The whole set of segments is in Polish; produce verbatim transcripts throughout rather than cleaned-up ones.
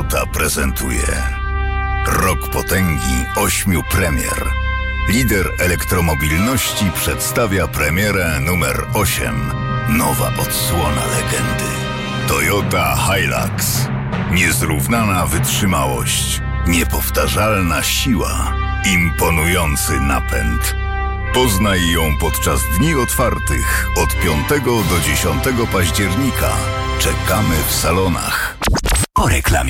Toyota prezentuje Rok potęgi ośmiu premier. Lider elektromobilności przedstawia premierę numer osiem. Nowa odsłona legendy. Toyota Hilux. Niezrównana wytrzymałość, niepowtarzalna siła, imponujący napęd. Poznaj ją podczas dni otwartych od piątego do dziesiątego października. Czekamy w salonach. Po reklamie.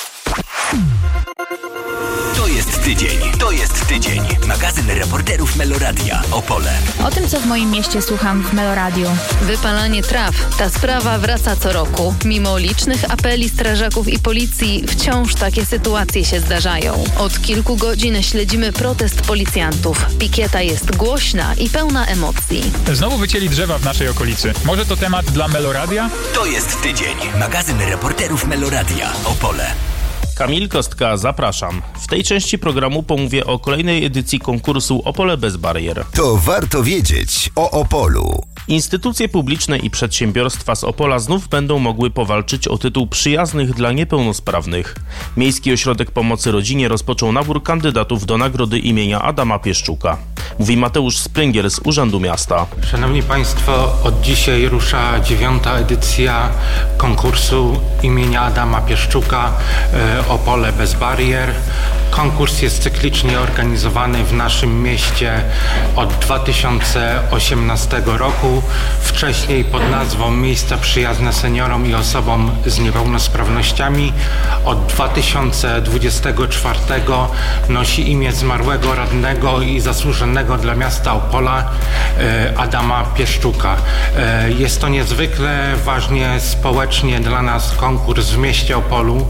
To jest tydzień, to jest tydzień. Magazyn reporterów Meloradia, Opole. O tym, co w moim mieście słucham w Meloradiu. Wypalanie traw. Ta sprawa wraca co roku. Mimo licznych apeli strażaków i policji, wciąż takie sytuacje się zdarzają. Od kilku godzin śledzimy protest policjantów. Pikieta jest głośna i pełna emocji. Znowu wycięli drzewa w naszej okolicy. Może to temat dla Meloradia? To jest tydzień. Magazyn reporterów Meloradia, Opole. Kamil Kostka, zapraszam. W tej części programu pomówię o kolejnej edycji konkursu Opole bez barier. To warto wiedzieć o Opolu. Instytucje publiczne i przedsiębiorstwa z Opola znów będą mogły powalczyć o tytuł przyjaznych dla niepełnosprawnych. Miejski Ośrodek Pomocy Rodzinie rozpoczął nabór kandydatów do nagrody imienia Adama Pieszczuka. Mówi Mateusz Spryngiel z Urzędu Miasta. Szanowni Państwo, od dzisiaj rusza dziewiąta edycja konkursu imienia Adama Pieszczuka e, Opole bez barier. Konkurs jest cyklicznie organizowany w naszym mieście od dwa tysiące osiemnastego roku. Wcześniej pod nazwą Miejsca Przyjazne Seniorom i Osobom z Niepełnosprawnościami. Od dwa tysiące dwudziestego czwartego nosi imię zmarłego radnego i zasłużonego dla miasta Opola Adama Pieszczuka. Jest to niezwykle ważnie społecznie dla nas konkurs w mieście Opolu.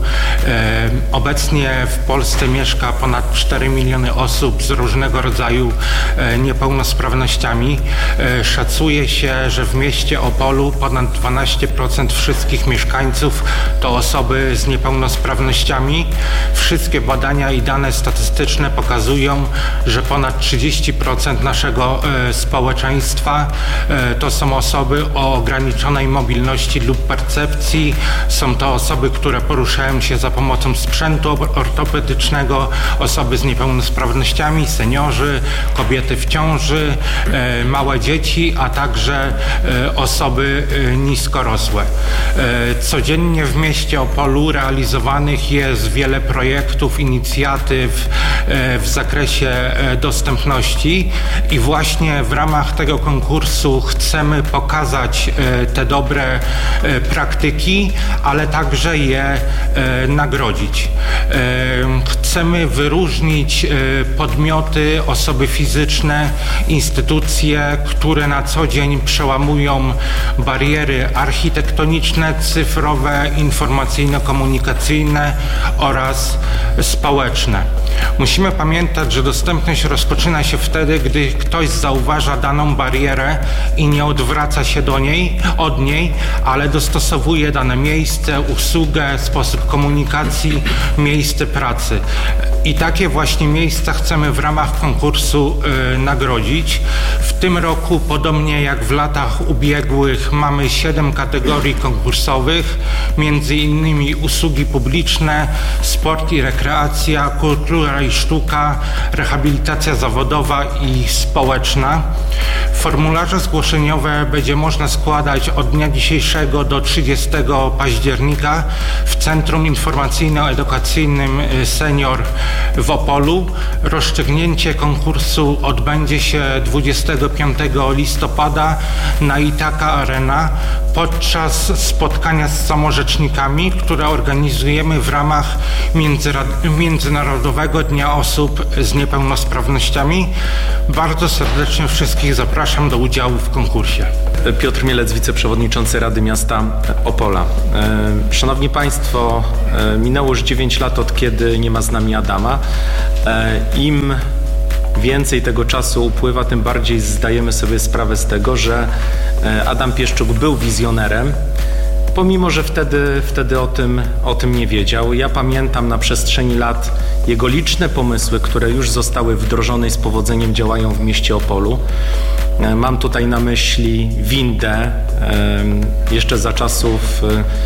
Obecnie w Polsce mieszka ponad cztery miliony osób z różnego rodzaju niepełnosprawnościami. Szacuje się, że w mieście Opolu ponad dwanaście procent wszystkich mieszkańców to osoby z niepełnosprawnościami. Wszystkie badania i dane statystyczne pokazują, że ponad trzydzieści procent naszego społeczeństwa to są osoby o ograniczonej mobilności lub percepcji. Są to osoby, które poruszają się za pomocą sprzętu ortopedycznego, osoby z niepełnosprawnościami, seniorzy, kobiety w ciąży, małe dzieci, a także osoby niskorosłe. Codziennie w mieście Opolu realizowanych jest wiele projektów, inicjatyw w zakresie dostępności i właśnie w ramach tego konkursu chcemy pokazać te dobre praktyki, ale także je nagrodzić. Chcemy wyróżnić podmioty, osoby fizyczne, instytucje, które na co dzień przełamują bariery architektoniczne, cyfrowe, informacyjno-komunikacyjne oraz społeczne. Musimy pamiętać, że dostępność rozpoczyna się wtedy, gdy ktoś zauważa daną barierę i nie odwraca się do niej, od niej, ale dostosowuje dane miejsce, usługę, sposób komunikacji, miejsce pracy. I takie właśnie miejsca chcemy w ramach konkursu y, nagrodzić. W tym roku, podobnie jak w latach ubiegłych, mamy siedem kategorii konkursowych, między innymi usługi publiczne, sport i rekreacja, kultura i sztuka, rehabilitacja zawodowa i społeczna. Formularze zgłoszeniowe będzie można składać od dnia dzisiejszego do trzydziestego października w Centrum Informacyjno-Edukacyjnym Senior w Opolu. Rozstrzygnięcie konkursu odbędzie się dwudziestego piątego listopada na Itaka Arena podczas spotkania z samorzecznikami, które organizujemy w ramach Międzynarodowego Dnia Osób z Niepełnosprawnościami. Bardzo serdecznie wszystkich zapraszam do udziału w konkursie. Piotr Mielec, wiceprzewodniczący Rady Miasta Opola. Szanowni Państwo, minęło już dziewięć lat, od kiedy nie ma z nami Adama. Im więcej tego czasu upływa, tym bardziej zdajemy sobie sprawę z tego, że Adam Pieszczuk był wizjonerem, pomimo że wtedy, wtedy o tym, o tym nie wiedział. Ja pamiętam na przestrzeni lat jego liczne pomysły, które już zostały wdrożone i z powodzeniem działają w mieście Opolu. Mam tutaj na myśli windę, jeszcze za czasów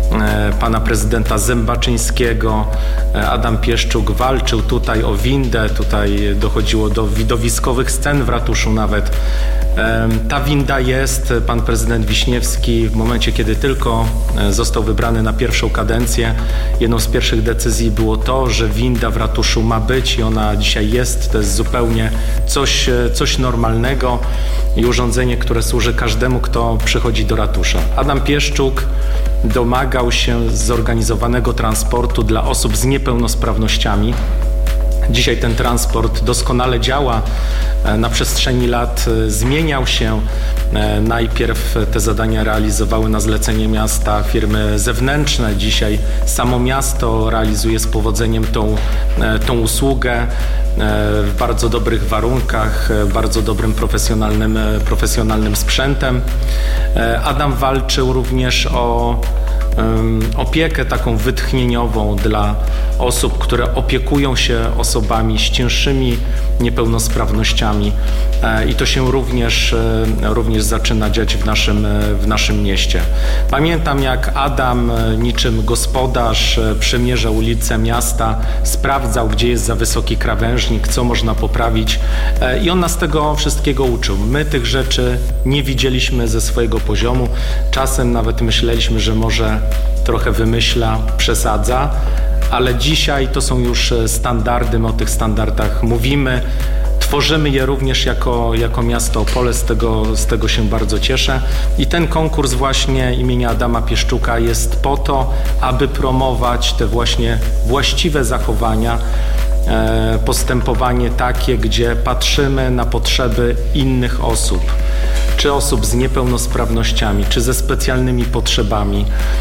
pana prezydenta Zębaczyńskiego. Adam Pieszczuk walczył tutaj o windę, tutaj dochodziło do widowiskowych scen w ratuszu nawet. Ta winda jest, pan prezydent Wiśniewski w momencie, kiedy tylko został wybrany na pierwszą kadencję, jedną z pierwszych decyzji było to, że winda w ratuszu ma być i ona dzisiaj jest. To jest zupełnie coś, coś normalnego i urządzenie, które służy każdemu, kto przychodzi do ratusza. Adam Pieszczuk domagał się zorganizowanego transportu dla osób z niepełnosprawnościami. Dzisiaj ten transport doskonale działa, na przestrzeni lat zmieniał się. Najpierw te zadania realizowały na zlecenie miasta firmy zewnętrzne. Dzisiaj samo miasto realizuje z powodzeniem tą, tą usługę w bardzo dobrych warunkach, bardzo dobrym profesjonalnym, profesjonalnym sprzętem. Adam walczył również o opiekę taką wytchnieniową dla osób, które opiekują się osobami z cięższymi niepełnosprawnościami i to się również, również zaczyna dziać w naszym, w naszym mieście. Pamiętam, jak Adam niczym gospodarz przemierzał ulice miasta, sprawdzał, gdzie jest za wysoki krawężnik, co można poprawić i on nas tego wszystkiego uczył. My tych rzeczy nie widzieliśmy ze swojego poziomu. Czasem nawet myśleliśmy, że może trochę wymyśla, przesadza, ale dzisiaj to są już standardy, my o tych standardach mówimy, tworzymy je również jako, jako miasto Opole, z tego, z tego się bardzo cieszę. I ten konkurs właśnie imienia Adama Pieszczuka jest po to, aby promować te właśnie właściwe zachowania, e, postępowanie takie, gdzie patrzymy na potrzeby innych osób, czy osób z niepełnosprawnościami, czy ze specjalnymi potrzebami.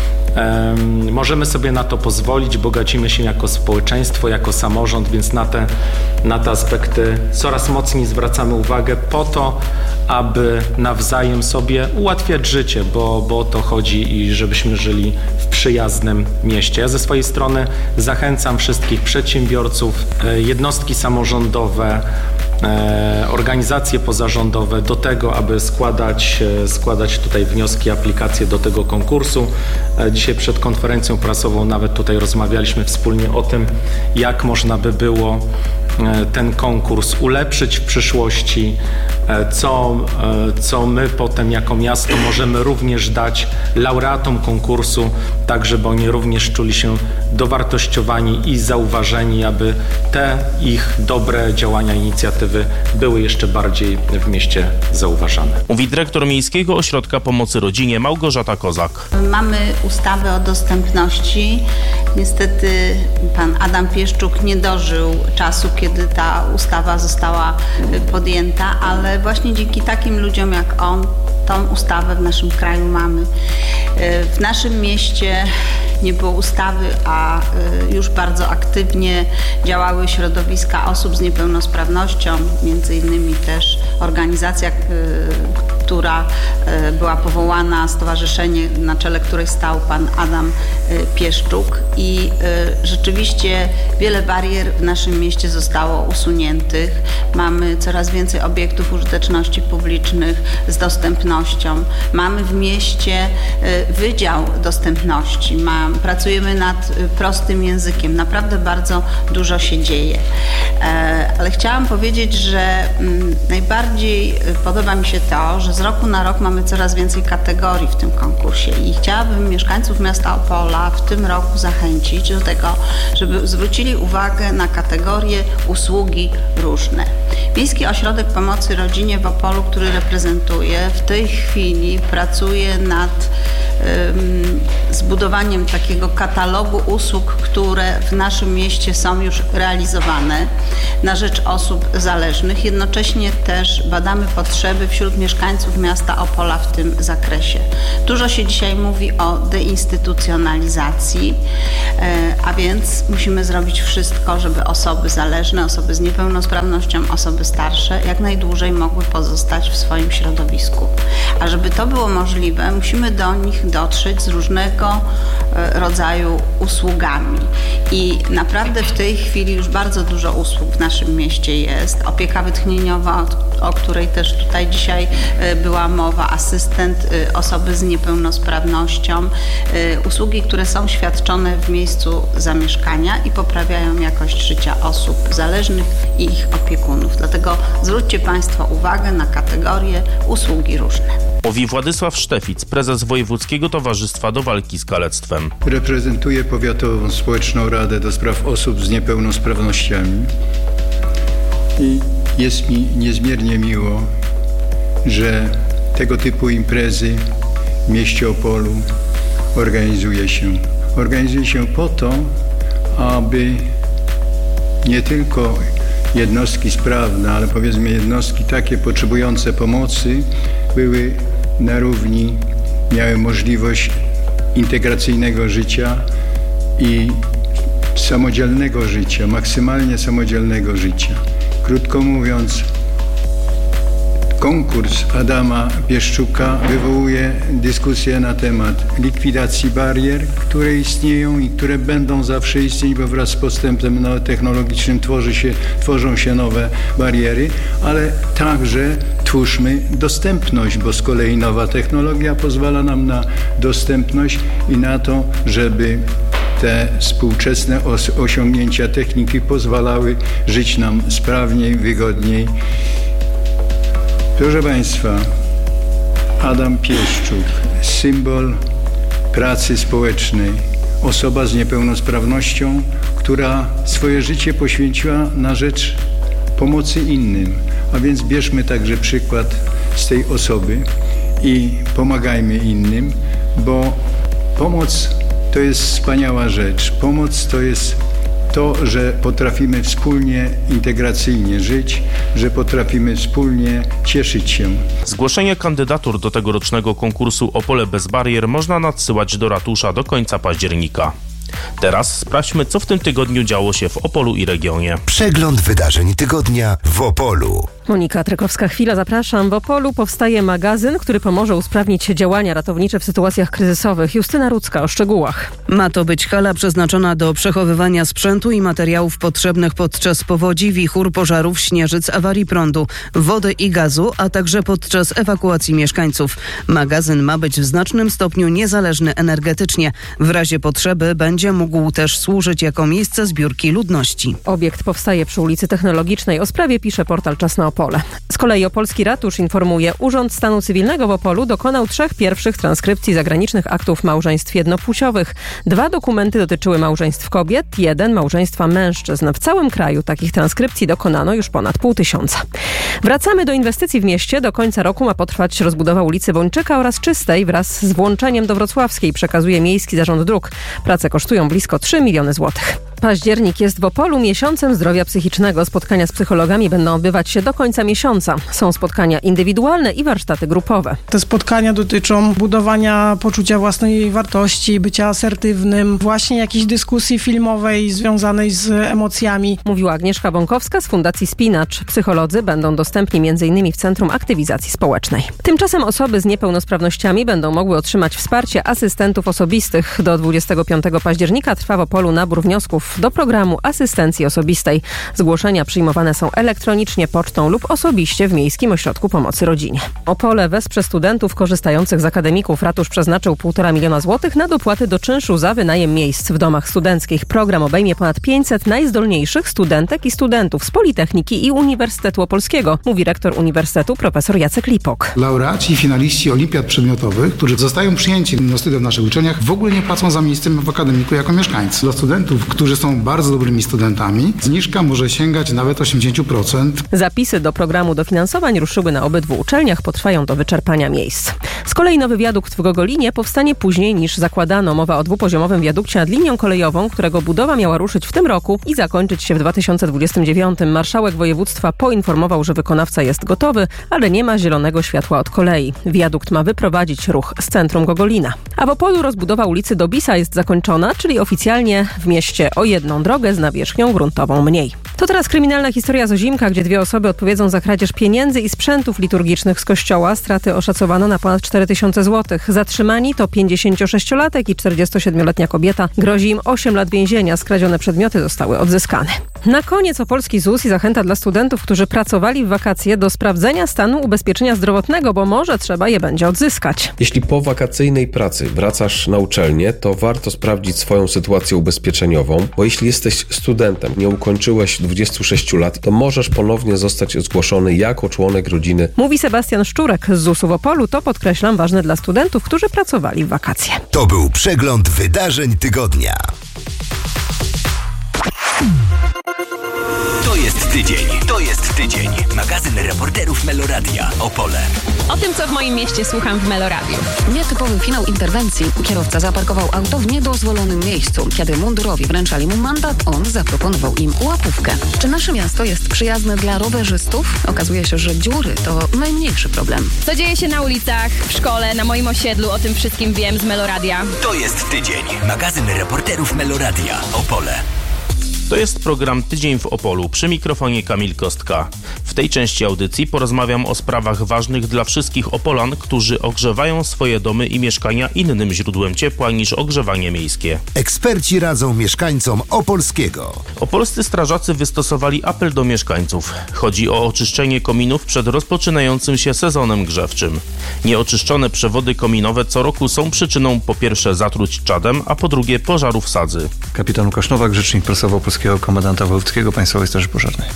Możemy sobie na to pozwolić, bogacimy się jako społeczeństwo, jako samorząd, więc na te, na te aspekty coraz mocniej zwracamy uwagę po to, aby nawzajem sobie ułatwiać życie, bo, bo o to chodzi i żebyśmy żyli w przyjaznym mieście. Ja ze swojej strony zachęcam wszystkich przedsiębiorców, jednostki samorządowe, organizacje pozarządowe do tego, aby składać, składać tutaj wnioski, aplikacje do tego konkursu. Dzisiaj przed konferencją prasową nawet tutaj rozmawialiśmy wspólnie o tym, jak można by było ten konkurs ulepszyć w przyszłości, co, co my potem jako miasto możemy również dać laureatom konkursu, tak żeby oni również czuli się dowartościowani i zauważeni, aby te ich dobre działania, inicjatywy były jeszcze bardziej w mieście zauważane. Mówi dyrektor Miejskiego Ośrodka Pomocy Rodzinie Małgorzata Kozak. Mamy ustawę o dostępności. Niestety pan Adam Pieszczuk nie dożył czasu, kiedy ta ustawa została podjęta, ale właśnie dzięki takim ludziom jak on tą ustawę w naszym kraju mamy. W naszym mieście nie było ustawy, a już bardzo aktywnie działały środowiska osób z niepełnosprawnością, między innymi też organizacja, która była powołana, stowarzyszenie, na czele której stał pan Adam Pieszczuk i rzeczywiście wiele barier w naszym mieście zostało usuniętych. Mamy coraz więcej obiektów użyteczności publicznych z dostępnością. Mamy w mieście Wydział Dostępności. Pracujemy nad prostym językiem. Naprawdę bardzo dużo się dzieje. Ale chciałam powiedzieć, że najbardziej podoba mi się to, że z roku na rok mamy coraz więcej kategorii w tym konkursie i chciałabym mieszkańców miasta Opola w tym roku zachęcić do tego, żeby zwrócili uwagę na kategorie usługi różne. Miejski Ośrodek Pomocy Rodzinie w Opolu, który reprezentuję, w tej chwili pracuje nad um, zbudowaniem takiego katalogu usług, które w naszym mieście są już realizowane na rzecz osób zależnych. Jednocześnie też badamy potrzeby wśród mieszkańców miasta Opola w tym zakresie. Dużo się dzisiaj mówi o deinstytucjonalizacji, a więc musimy zrobić wszystko, żeby osoby zależne, osoby z niepełnosprawnością, osoby starsze jak najdłużej mogły pozostać w swoim środowisku. A żeby to było możliwe, musimy do nich dotrzeć z różnego rodzaju usługami. I naprawdę w tej chwili już bardzo dużo usług w naszym mieście jest. Opieka wytchnieniowa, o której też tutaj dzisiaj była mowa, asystent osoby z niepełnosprawnością, usługi, które są świadczone w miejscu zamieszkania i poprawiają jakość życia osób zależnych i ich opiekunów. Dlatego zwróćcie Państwo uwagę na kategorie usługi różne. Mówi Władysław Sztefic, prezes Wojewódzkiego Towarzystwa do Walki z Kalectwem. Reprezentuję Powiatową Społeczną Radę do Spraw Osób z Niepełnosprawnościami i jest mi niezmiernie miło, że tego typu imprezy w mieście Opolu organizuje się. Organizuje się po to, aby nie tylko jednostki sprawne, ale powiedzmy jednostki takie potrzebujące pomocy były na równi, miały możliwość integracyjnego życia i samodzielnego życia, maksymalnie samodzielnego życia. Krótko mówiąc, konkurs Adama Pieszczuka wywołuje dyskusję na temat likwidacji barier, które istnieją i które będą zawsze istnieć, bo wraz z postępem technologicznym tworzy się, tworzą się nowe bariery, ale także twórzmy dostępność, bo z kolei nowa technologia pozwala nam na dostępność i na to, żeby te współczesne os- osiągnięcia techniki pozwalały żyć nam sprawniej, wygodniej. Proszę Państwa, Adam Pieszczuk, symbol pracy społecznej, osoba z niepełnosprawnością, która swoje życie poświęciła na rzecz pomocy innym. A więc bierzmy także przykład z tej osoby i pomagajmy innym, bo pomoc to jest wspaniała rzecz. Pomoc to jest to, że potrafimy wspólnie integracyjnie żyć, że potrafimy wspólnie cieszyć się. Zgłoszenie kandydatur do tegorocznego konkursu Opole bez barier można nadsyłać do ratusza do końca października. Teraz sprawdźmy, co w tym tygodniu działo się w Opolu i regionie. Przegląd wydarzeń tygodnia w Opolu. Monika Trykowska-Chwila, zapraszam. W Opolu powstaje magazyn, który pomoże usprawnić działania ratownicze w sytuacjach kryzysowych. Justyna Rudzka o szczegółach. Ma to być hala przeznaczona do przechowywania sprzętu i materiałów potrzebnych podczas powodzi, wichur, pożarów, śnieżyc, awarii prądu, wody i gazu, a także podczas ewakuacji mieszkańców. Magazyn ma być w znacznym stopniu niezależny energetycznie. W razie potrzeby będzie mógł też służyć jako miejsce zbiórki ludności. Obiekt powstaje przy ulicy Technologicznej. O sprawie pisze portal Czas na Opole. Z kolei Opolski Ratusz informuje, Urząd Stanu Cywilnego w Opolu dokonał trzech pierwszych transkrypcji zagranicznych aktów małżeństw jednopłciowych. Dwa dokumenty dotyczyły małżeństw kobiet, jeden małżeństwa mężczyzn. W całym kraju takich transkrypcji dokonano już ponad pół tysiąca. Wracamy do inwestycji w mieście. Do końca roku ma potrwać rozbudowa ulicy Wończyka oraz Czystej wraz z włączeniem do Wrocławskiej, przekazuje Miejski Zarząd Dróg. Prace kosztują blisko trzy miliony złotych. Październik jest w Opolu miesiącem zdrowia psychicznego. Spotkania z psychologami będą odbywać się do końca miesiąca. Są spotkania indywidualne i warsztaty grupowe. Te spotkania dotyczą budowania poczucia własnej wartości, bycia asertywnym, właśnie jakiejś dyskusji filmowej związanej z emocjami. Mówiła Agnieszka Bąkowska z Fundacji Spinacz. Psycholodzy będą dostępni m in w Centrum Aktywizacji Społecznej. Tymczasem osoby z niepełnosprawnościami będą mogły otrzymać wsparcie asystentów osobistych. Do dwudziestego piątego października trwa w Opolu nabór wniosków do programu asystencji osobistej. Zgłoszenia przyjmowane są elektronicznie, pocztą lub osobiście w Miejskim Ośrodku Pomocy Rodzinie. Opole wesprze studentów korzystających z akademików. Ratusz przeznaczył półtora miliona złotych na dopłaty do czynszu za wynajem miejsc w domach studenckich. Program obejmie ponad pięćset najzdolniejszych studentek i studentów z Politechniki i Uniwersytetu Opolskiego, mówi rektor Uniwersytetu profesor Jacek Lipok. Laureaci i finaliści olimpiad przedmiotowych, którzy zostają przyjęci na studia w naszych uczelniach, w ogóle nie płacą za miejsce w akademiku jako mieszkańcy. Dla studentów, którzy są bardzo dobrymi studentami, zniżka może sięgać nawet osiemdziesiąt procent. Zapisy do programu dofinansowań ruszyły na obydwu uczelniach, potrwają do wyczerpania miejsc. Z kolei nowy wiadukt w Gogolinie powstanie później niż zakładano. Mowa o dwupoziomowym wiadukcie nad linią kolejową, którego budowa miała ruszyć w tym roku i zakończyć się w dwa tysiące dwudziestym dziewiątym. Marszałek województwa poinformował, że wykonawca jest gotowy, ale nie ma zielonego światła od kolei. Wiadukt ma wyprowadzić ruch z centrum Gogolina. A w Opolu rozbudowa ulicy Dobisa jest zakończona, czyli oficjalnie w mieście o jedną drogę z nawierzchnią gruntową mniej. To teraz kryminalna historia z Ozimka, gdzie dwie osoby odpowiedzą za kradzież pieniędzy i sprzętów liturgicznych z kościoła. Straty oszacowano na ponad cztery tysiące złotych. Zatrzymani to pięćdziesięciosześciolatek i czterdziestosiedmioletnia kobieta. Grozi im osiem lat więzienia. Skradzione przedmioty zostały odzyskane. Na koniec opolski Z U S i zachęta dla studentów, którzy pracowali w wakacje, do sprawdzenia stanu ubezpieczenia zdrowotnego, bo może trzeba je będzie odzyskać. Jeśli po wakacyjnej pracy wracasz na uczelnię, to warto sprawdzić swoją sytuację ubezpieczeniową, bo jeśli jesteś studentem, nie ukończyłeś dwudziestu sześciu lat, to możesz ponownie zostać zgłoszony jako członek rodziny. Mówi Sebastian Szczurek z Z U S u w Opolu. To, podkreślam, ważne dla studentów, którzy pracowali w wakacje. To był przegląd wydarzeń tygodnia. To jest tydzień, to jest tydzień. Magazyn reporterów Meloradia Opole. O tym, co w moim mieście słucham w Meloradiu. Nietypowy finał interwencji. Kierowca zaparkował auto w niedozwolonym miejscu. Kiedy mundurowi wręczali mu mandat, on zaproponował im łapówkę. Czy nasze miasto jest przyjazne dla rowerzystów? Okazuje się, że dziury to najmniejszy problem. Co dzieje się na ulicach, w szkole, na moim osiedlu, o tym wszystkim wiem z Meloradia. To jest tydzień. Magazyn reporterów Meloradia Opole. To jest program Tydzień w Opolu. Przy mikrofonie Kamil Kostka. W tej części audycji porozmawiam o sprawach ważnych dla wszystkich Opolan, którzy ogrzewają swoje domy i mieszkania innym źródłem ciepła niż ogrzewanie miejskie. Eksperci radzą mieszkańcom Opolskiego. Opolscy strażacy wystosowali apel do mieszkańców. Chodzi o oczyszczenie kominów przed rozpoczynającym się sezonem grzewczym. Nieoczyszczone przewody kominowe co roku są przyczyną po pierwsze zatruć czadem, a po drugie pożarów sadzy. Kapitan Łukasz Nowak, rzecznik prasowy Opolskiego Komendanta Wojewódzkiego Państwowej Straży Pożarnej.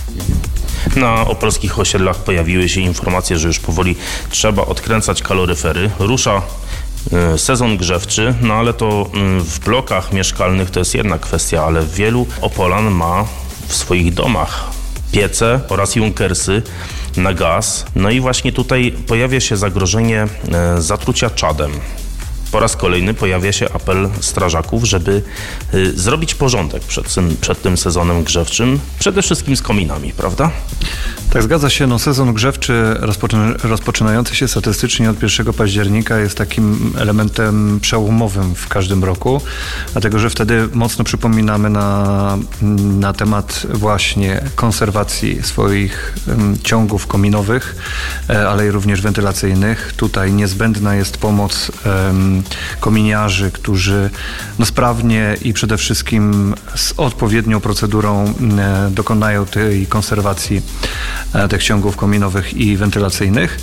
Na opolskich osiedlach pojawiły się informacje, że już powoli trzeba odkręcać kaloryfery. Rusza y, sezon grzewczy, no ale to y, w blokach mieszkalnych to jest jedna kwestia, ale wielu Opolan ma w swoich domach piece oraz junkersy na gaz. No i właśnie tutaj pojawia się zagrożenie y, zatrucia czadem. Po raz kolejny pojawia się apel strażaków, żeby y, zrobić porządek przed tym, przed tym sezonem grzewczym, przede wszystkim z kominami, prawda? Tak, zgadza się. No, sezon grzewczy rozpoczyna, rozpoczynający się statystycznie od pierwszego października jest takim elementem przełomowym w każdym roku, dlatego że wtedy mocno przypominamy na, na temat właśnie konserwacji swoich um, ciągów kominowych, ale i również wentylacyjnych. Tutaj niezbędna jest pomoc um, kominiarzy, którzy no, sprawnie i przede wszystkim z odpowiednią procedurą e, dokonają tej konserwacji e, tych ciągów kominowych i wentylacyjnych.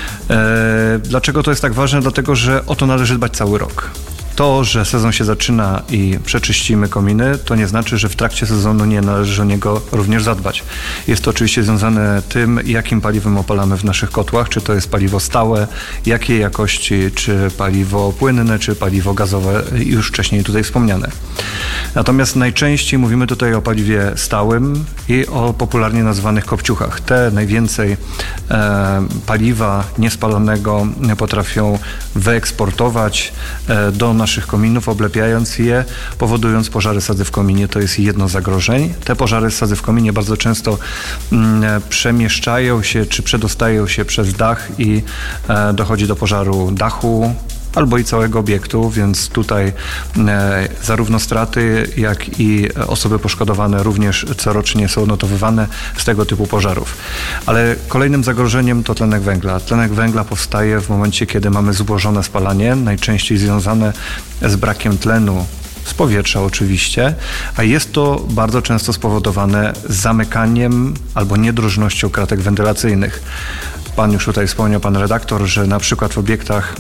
E, dlaczego to jest tak ważne? Dlatego, że o to należy dbać cały rok. To, że sezon się zaczyna i przeczyścimy kominy, to nie znaczy, że w trakcie sezonu nie należy o niego również zadbać. Jest to oczywiście związane tym, jakim paliwem opalamy w naszych kotłach, czy to jest paliwo stałe, jakiej jakości, czy paliwo płynne, czy paliwo gazowe, już wcześniej tutaj wspomniane. Natomiast najczęściej mówimy tutaj o paliwie stałym i o popularnie nazywanych kopciuchach. Te najwięcej e, paliwa niespalonego potrafią wyeksportować e, do naszych kominów, oblepiając je, powodując pożary sadzy w kominie. To jest jedno z zagrożeń. Te pożary sadzy w kominie bardzo często mm, przemieszczają się, czy przedostają się przez dach i e, dochodzi do pożaru dachu, albo i całego obiektu, więc tutaj e, zarówno straty, jak i osoby poszkodowane również corocznie są notowywane z tego typu pożarów. Ale kolejnym zagrożeniem to tlenek węgla. Tlenek węgla powstaje w momencie, kiedy mamy zubożone spalanie, najczęściej związane z brakiem tlenu z powietrza oczywiście, a jest to bardzo często spowodowane zamykaniem albo niedrożnością kratek wentylacyjnych. Pan już tutaj wspomniał, pan redaktor, że na przykład w obiektach,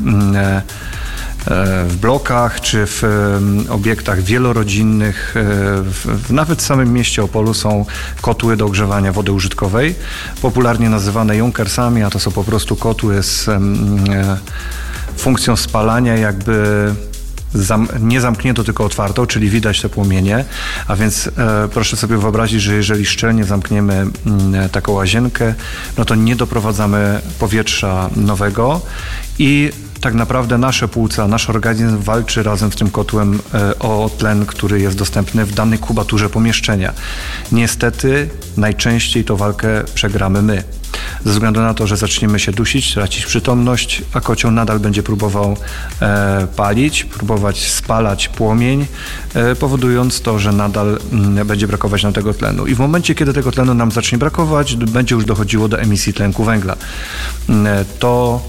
w blokach czy w obiektach wielorodzinnych, w, nawet w samym mieście Opolu są kotły do ogrzewania wody użytkowej, popularnie nazywane junkersami, a to są po prostu kotły z funkcją spalania jakby Zam, nie zamknięto, tylko otwartą, czyli widać te płomienie, a więc e, proszę sobie wyobrazić, że jeżeli szczelnie zamkniemy m, taką łazienkę, no to nie doprowadzamy powietrza nowego i tak naprawdę nasze płuca, nasz organizm walczy razem z tym kotłem e, o tlen, który jest dostępny w danej kubaturze pomieszczenia. Niestety najczęściej tą walkę przegramy my. Ze względu na to, że zaczniemy się dusić, tracić przytomność, a kocioł nadal będzie próbował e, palić, próbować spalać płomień, e, powodując to, że nadal m, będzie brakować nam tego tlenu. I w momencie, kiedy tego tlenu nam zacznie brakować, będzie już dochodziło do emisji tlenku węgla. E, to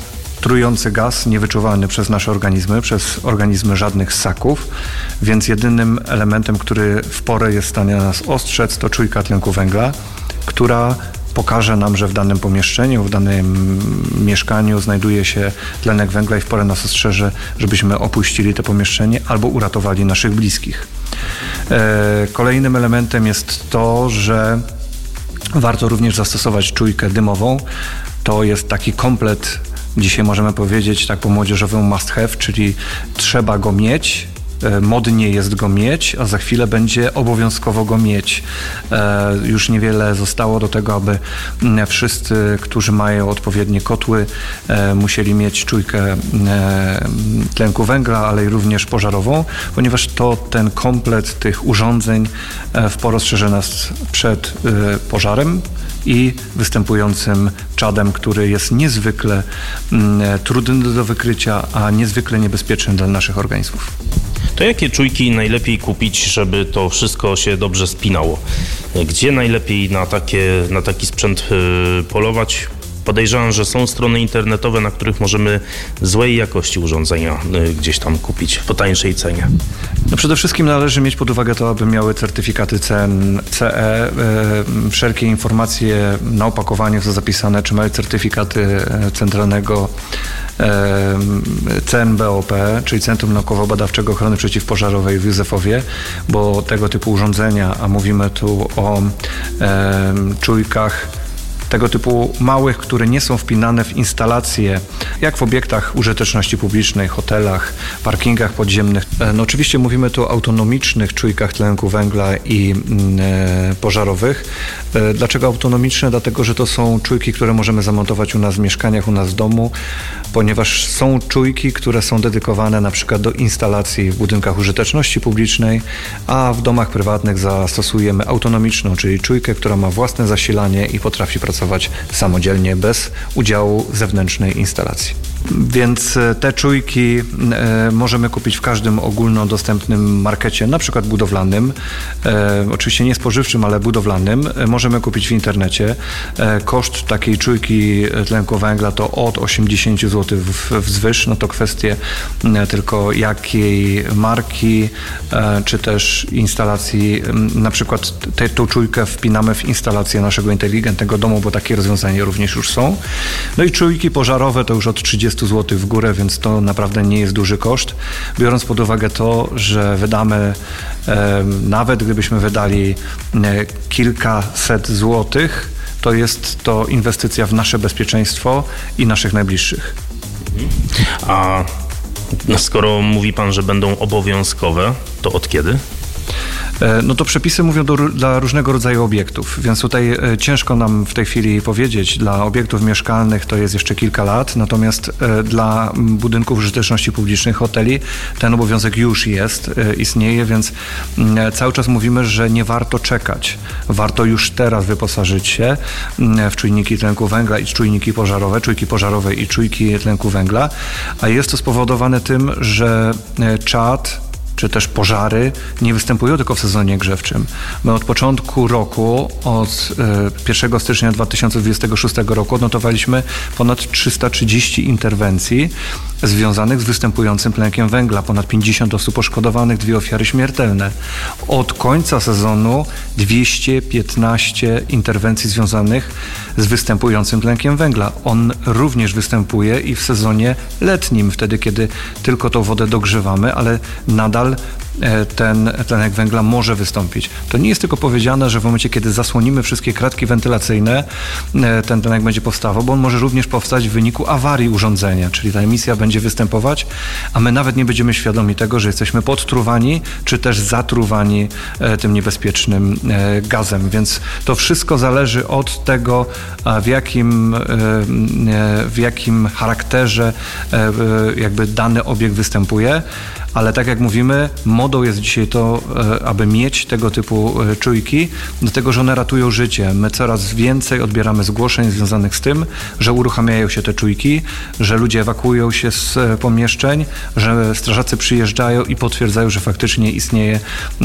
trujący gaz niewyczuwalny przez nasze organizmy, przez organizmy żadnych ssaków, więc jedynym elementem, który w porę jest w stanie nas ostrzec, to czujka tlenku węgla, która pokaże nam, że w danym pomieszczeniu, w danym mieszkaniu znajduje się tlenek węgla i w porę nas ostrzeże, żebyśmy opuścili to pomieszczenie albo uratowali naszych bliskich. Kolejnym elementem jest to, że warto również zastosować czujkę dymową. To jest taki komplet, dzisiaj możemy powiedzieć tak po młodzieżowemu must have, czyli trzeba go mieć. Modnie jest go mieć, a za chwilę będzie obowiązkowo go mieć. E, już niewiele zostało do tego, aby wszyscy, którzy mają odpowiednie kotły, e, musieli mieć czujkę e, tlenku węgla, ale i również pożarową, ponieważ to ten komplet tych urządzeń e, w porę ostrzeże nas przed e, pożarem i występującym czadem, który jest niezwykle m, trudny do wykrycia, a niezwykle niebezpieczny dla naszych organizmów. To jakie czujki najlepiej kupić, żeby to wszystko się dobrze spinało? Gdzie najlepiej na, takie, na taki sprzęt yy, polować? Podejrzewam, że są strony internetowe, na których możemy złej jakości urządzenia yy, gdzieś tam kupić po tańszej cenie. No przede wszystkim należy mieć pod uwagę to, aby miały certyfikaty C E. Yy, wszelkie informacje na opakowaniu są zapisane, czy mają certyfikaty centralnego C N B O P, czyli Centrum Naukowo-Badawczego Ochrony Przeciwpożarowej w Józefowie, bo tego typu urządzenia, a mówimy tu o e, czujkach tego typu małych, które nie są wpinane w instalacje, jak w obiektach użyteczności publicznej, hotelach, parkingach podziemnych. No oczywiście mówimy tu o autonomicznych czujkach tlenku węgla i e, pożarowych. E, dlaczego autonomiczne? Dlatego, że to są czujki, które możemy zamontować u nas w mieszkaniach, u nas w domu, ponieważ są czujki, które są dedykowane na przykład do instalacji w budynkach użyteczności publicznej, a w domach prywatnych zastosujemy autonomiczną, czyli czujkę, która ma własne zasilanie i potrafi pracować samodzielnie, bez udziału zewnętrznej instalacji. Więc te czujki e, możemy kupić w każdym ogólnodostępnym markecie, na przykład budowlanym, e, oczywiście nie spożywczym, ale budowlanym. E, możemy kupić w internecie. E, koszt takiej czujki tlenku węgla to od osiemdziesiąt złotych wzwyż. No to kwestie e, tylko jakiej marki, e, czy też instalacji. Na przykład te, tą czujkę wpinamy w instalację naszego inteligentnego domu, bo takie rozwiązania również już są. No i czujki pożarowe to już od trzydziestu złotych w górę, więc to naprawdę nie jest duży koszt. Biorąc pod uwagę to, że wydamy, e, nawet gdybyśmy wydali e, kilkaset złotych, to jest to inwestycja w nasze bezpieczeństwo i naszych najbliższych. A skoro mówi pan, że będą obowiązkowe, to od kiedy? No to przepisy mówią do, dla różnego rodzaju obiektów, więc tutaj ciężko nam w tej chwili powiedzieć. Dla obiektów mieszkalnych to jest jeszcze kilka lat, natomiast dla budynków użyteczności publicznej, hoteli, ten obowiązek już jest, istnieje, więc cały czas mówimy, że nie warto czekać. Warto już teraz wyposażyć się w czujniki tlenku węgla i czujniki pożarowe, czujki pożarowe i czujki tlenku węgla, a jest to spowodowane tym, że czad czy też pożary nie występują tylko w sezonie grzewczym. My od początku roku, od pierwszego stycznia dwa tysiące dwudziestego szóstego roku odnotowaliśmy ponad trzysta trzydzieści interwencji związanych z występującym tlenkiem węgla. Ponad pięćdziesiąt osób poszkodowanych, dwie ofiary śmiertelne. Od końca sezonu dwieście piętnaście interwencji związanych z występującym tlenkiem węgla. On również występuje i w sezonie letnim, wtedy kiedy tylko tą wodę dogrzewamy, ale nadal ten tlenek węgla może wystąpić. To nie jest tylko powiedziane, że w momencie, kiedy zasłonimy wszystkie kratki wentylacyjne, ten tlenek będzie powstawał, bo on może również powstać w wyniku awarii urządzenia, czyli ta emisja będzie występować, a my nawet nie będziemy świadomi tego, że jesteśmy podtruwani, czy też zatruwani tym niebezpiecznym gazem. Więc to wszystko zależy od tego, w jakim, w jakim charakterze jakby dany obiekt występuje. ale tak jak mówimy, modą jest dzisiaj to, aby mieć tego typu czujki, dlatego że one ratują życie. My coraz więcej odbieramy zgłoszeń związanych z tym, że uruchamiają się te czujki, że ludzie ewakuują się z pomieszczeń, że strażacy przyjeżdżają i potwierdzają, że faktycznie istnieje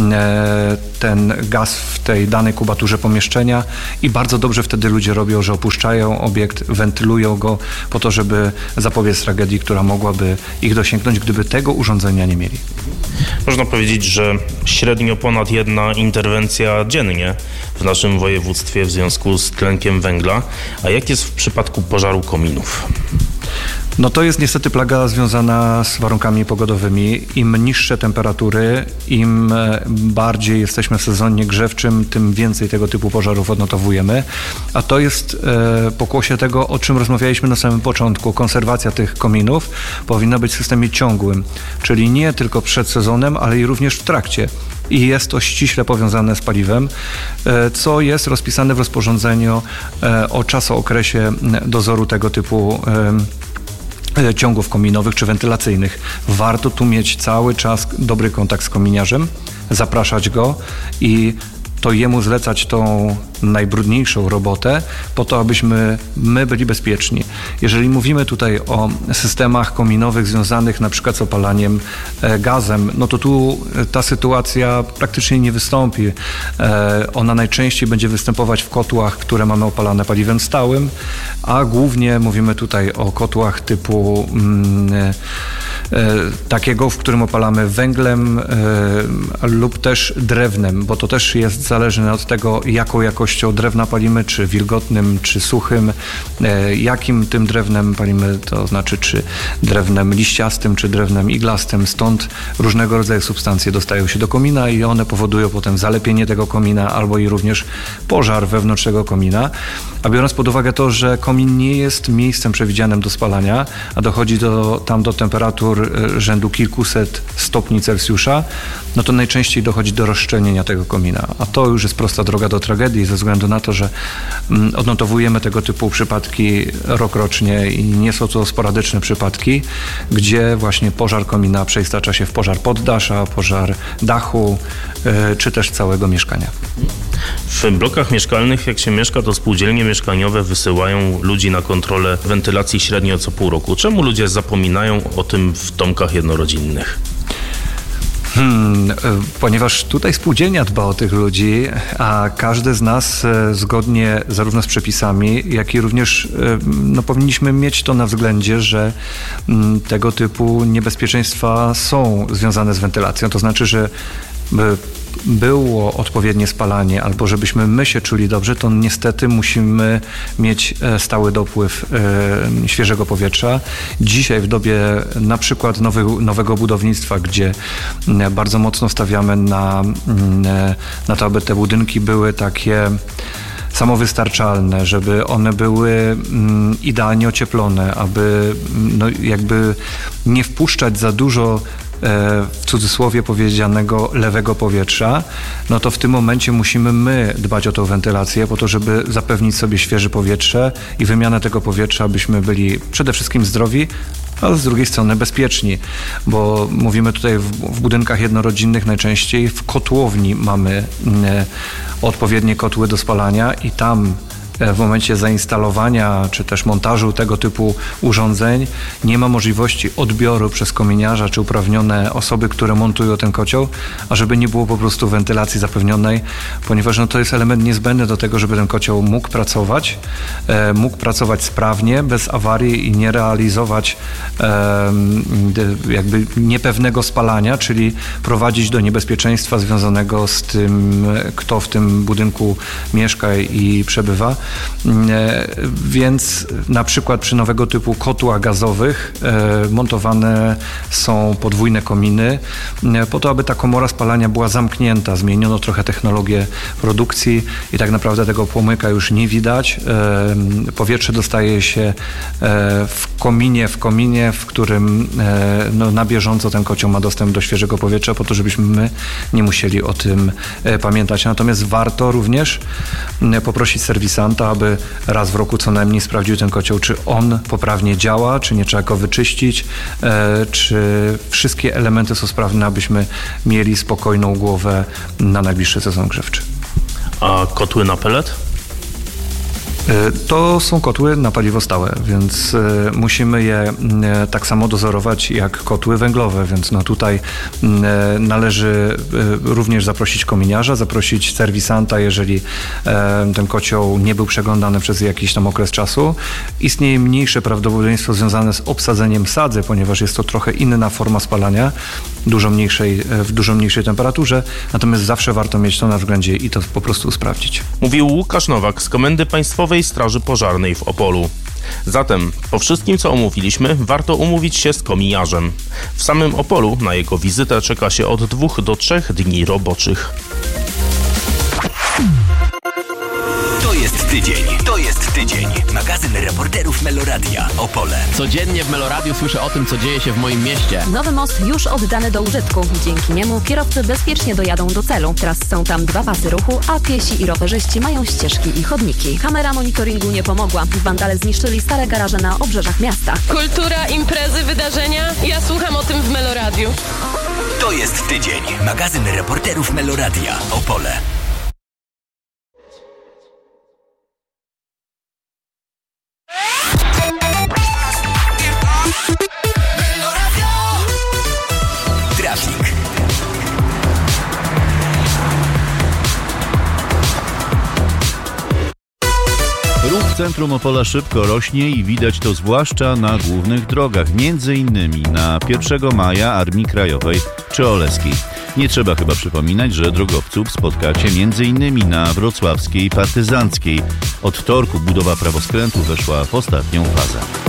ten gaz w tej danej kubaturze pomieszczenia i bardzo dobrze wtedy ludzie robią, że opuszczają obiekt, wentylują go po to, żeby zapobiec tragedii, która mogłaby ich dosięgnąć, gdyby tego urządzenia nie mieli. Można powiedzieć, że średnio ponad jedna interwencja dziennie w naszym województwie w związku z tlenkiem węgla. A jak jest w przypadku pożaru kominów? No to jest niestety plaga związana z warunkami pogodowymi. Im niższe temperatury, im bardziej jesteśmy w sezonie grzewczym, tym więcej tego typu pożarów odnotowujemy. A to jest e, pokłosie tego, o czym rozmawialiśmy na samym początku. Konserwacja tych kominów powinna być w systemie ciągłym, czyli nie tylko przed sezonem, ale i również w trakcie. I jest to ściśle powiązane z paliwem, co jest rozpisane w rozporządzeniu o czasookresie dozoru tego typu ciągów kominowych czy wentylacyjnych. Warto tu mieć cały czas dobry kontakt z kominiarzem, zapraszać go i to jemu zlecać tą najbrudniejszą robotę po to, abyśmy my byli bezpieczni. Jeżeli mówimy tutaj o systemach kominowych związanych na przykład z opalaniem e, gazem, no to tu ta sytuacja praktycznie nie wystąpi. E, ona najczęściej będzie występować w kotłach, które mamy opalane paliwem stałym, a głównie mówimy tutaj o kotłach typu mm, e, takiego, w którym opalamy węglem e, lub też drewnem, bo to też jest zależne od tego, jaką jakością drewna palimy, czy wilgotnym, czy suchym, e, jakim tym drewnem palimy, to znaczy czy drewnem liściastym, czy drewnem iglastym. Stąd różnego rodzaju substancje dostają się do komina i one powodują potem zalepienie tego komina albo i również pożar wewnątrz tego komina. A biorąc pod uwagę to, że komin nie jest miejscem przewidzianym do spalania, a dochodzi do, tam do temperatur rzędu kilkuset stopni Celsjusza, no to najczęściej dochodzi do rozszczelnienia tego komina. A to już jest prosta droga do tragedii ze względu na to, że mm, odnotowujemy tego typu przypadki rokrocznie i nie są to sporadyczne przypadki, gdzie właśnie pożar komina przeistacza się w pożar poddasza, pożar dachu, yy, czy też całego mieszkania. W blokach mieszkalnych, jak się mieszka, to spółdzielnie mieszkaniowe wysyłają ludzi na kontrolę wentylacji średnio co pół roku. Czemu ludzie zapominają o tym w domkach jednorodzinnych? Hmm, ponieważ tutaj spółdzielnia dba o tych ludzi, a każdy z nas zgodnie zarówno z przepisami, jak i również no, powinniśmy mieć to na względzie, że tego typu niebezpieczeństwa są związane z wentylacją. To znaczy, że było odpowiednie spalanie albo żebyśmy my się czuli dobrze, to niestety musimy mieć stały dopływ e, świeżego powietrza. Dzisiaj w dobie na przykład nowy, nowego budownictwa, gdzie bardzo mocno stawiamy na, na to, aby te budynki były takie samowystarczalne, żeby one były mm, idealnie ocieplone, aby no, jakby nie wpuszczać za dużo w cudzysłowie powiedzianego lewego powietrza, no to w tym momencie musimy my dbać o tą wentylację po to, żeby zapewnić sobie świeże powietrze i wymianę tego powietrza, abyśmy byli przede wszystkim zdrowi, ale z drugiej strony bezpieczni, bo mówimy tutaj w, w budynkach jednorodzinnych najczęściej w kotłowni mamy e, odpowiednie kotły do spalania i tam w momencie zainstalowania czy też montażu tego typu urządzeń nie ma możliwości odbioru przez kominiarza czy uprawnione osoby, które montują ten kocioł, a żeby nie było po prostu wentylacji zapewnionej, ponieważ no, to jest element niezbędny do tego, żeby ten kocioł mógł pracować, e, mógł pracować sprawnie, bez awarii i nie realizować e, jakby niepewnego spalania, czyli prowadzić do niebezpieczeństwa związanego z tym, kto w tym budynku mieszka i przebywa. Więc na przykład przy nowego typu kotłach gazowych e, montowane są podwójne kominy e, po to, aby ta komora spalania była zamknięta. Zmieniono trochę technologię produkcji i tak naprawdę tego płomyka już nie widać. E, powietrze dostaje się e, w kominie, w kominie, w którym e, no, na bieżąco ten kocioł ma dostęp do świeżego powietrza po to, żebyśmy my nie musieli o tym e, pamiętać. Natomiast warto również e, poprosić serwisanta, serwisanta, aby raz w roku co najmniej sprawdził ten kocioł, czy on poprawnie działa, czy nie trzeba go wyczyścić, e, czy wszystkie elementy są sprawne, abyśmy mieli spokojną głowę na najbliższy sezon grzewczy. A kotły na pelet? To są kotły na paliwo stałe, więc musimy je tak samo dozorować jak kotły węglowe, więc no tutaj należy również zaprosić kominiarza, zaprosić serwisanta, jeżeli ten kocioł nie był przeglądany przez jakiś tam okres czasu. Istnieje mniejsze prawdopodobieństwo związane z obsadzeniem sadzy, ponieważ jest to trochę inna forma spalania, dużo mniejszej, w dużo mniejszej temperaturze, natomiast zawsze warto mieć to na względzie i to po prostu sprawdzić. Mówił Łukasz Nowak z Komendy Państwowej Straży Pożarnej w Opolu. Zatem, po wszystkim co omówiliśmy, warto umówić się z kominiarzem. W samym Opolu na jego wizytę czeka się od dwóch do trzech dni roboczych. To jest tydzień, to jest tydzień. Magazyn reporterów Meloradia Opole. Codziennie w Meloradiu słyszę o tym, co dzieje się w moim mieście. Nowy most już oddany do użytku. Dzięki niemu kierowcy bezpiecznie dojadą do celu. Teraz są tam dwa pasy ruchu, a piesi i rowerzyści mają ścieżki i chodniki. Kamera monitoringu nie pomogła. Wandale zniszczyli stare garaże na obrzeżach miasta. Kultura, imprezy, wydarzenia. Ja słucham o tym w Meloradiu. To jest tydzień. Magazyn reporterów Meloradia Opole. Trafik. Ruch w centrum Opola szybko rośnie i widać to zwłaszcza na głównych drogach, między innymi na pierwszego maja, Armii Krajowej czy Oleskiej. Nie trzeba chyba przypominać, że drogowców spotkacie między innymi na Wrocławskiej Partyzanckiej. Od wtorku budowa prawoskrętu weszła w ostatnią fazę.